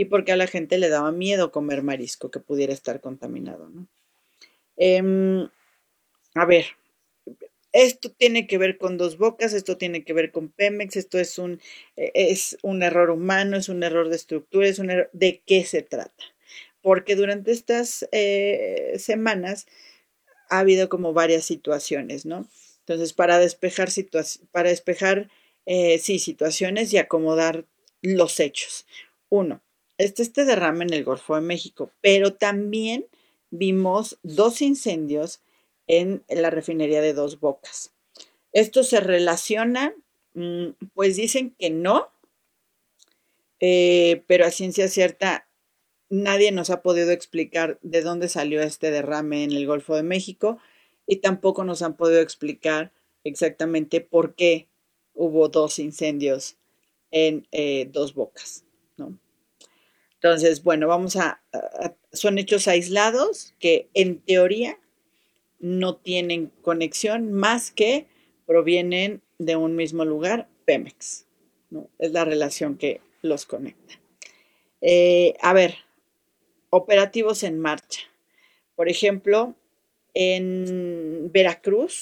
y porque a la gente le daba miedo comer marisco que pudiera estar contaminado, ¿no? Em, a ver, esto tiene que ver con Dos Bocas, esto tiene que ver con Pemex, esto es un error humano, es un error de estructura, es un error. ¿De qué se trata? Porque durante estas semanas ha habido como varias situaciones, ¿no? Entonces, para despejar, sí, situaciones y acomodar los hechos. Uno, este derrame en el Golfo de México, pero también vimos dos incendios en la refinería de Dos Bocas. ¿Esto se relaciona? Pues dicen que no, pero a ciencia cierta nadie nos ha podido explicar de dónde salió este derrame en el Golfo de México y tampoco nos han podido explicar exactamente por qué hubo dos incendios en Dos Bocas, ¿no? Entonces, bueno, son hechos aislados que en teoría no tienen conexión más que provienen de un mismo lugar, Pemex, ¿no? Es la relación que los conecta. A ver, operativos en marcha. Por ejemplo, en Veracruz